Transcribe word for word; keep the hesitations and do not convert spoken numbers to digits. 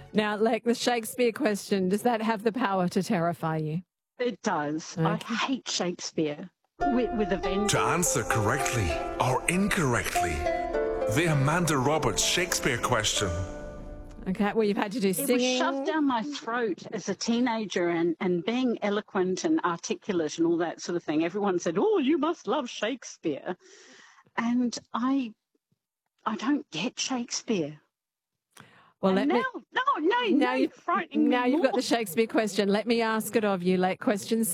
Now, like the Shakespeare question, does that have the power to terrify you? It does. Okay. I hate Shakespeare with, with a vengeance. To answer correctly or incorrectly, the Amanda Roberts Shakespeare question. Okay, well, you've had to do It singing. was shoved down my throat as a teenager, and, and being eloquent and articulate and all that sort of thing. Everyone said, oh, you must love Shakespeare. And I I don't get Shakespeare. Well, and let now, me, no, no, now now you've, you're frightening now me you've got more. the Shakespeare question. Let me ask it of you. Like question